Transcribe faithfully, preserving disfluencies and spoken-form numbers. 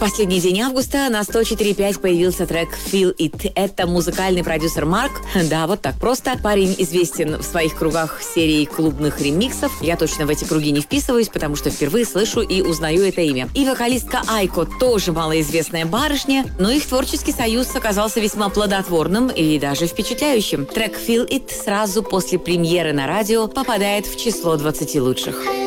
последний день августа на сто четыре и пять появился трек «Feel It». Это музыкальный продюсер Марк. Да, вот так просто. Парень известен в своих кругах серией клубных ремиксов. Я точно в эти круги не вписываюсь, потому что впервые слышу и узнаю это имя. И вокалистка Айко тоже малоизвестная барышня, но их творческий союз оказался весьма плодотворным и даже впечатляющим. Трек «Feel It» сразу после премьеры на радио попадает в число двадцати лучших.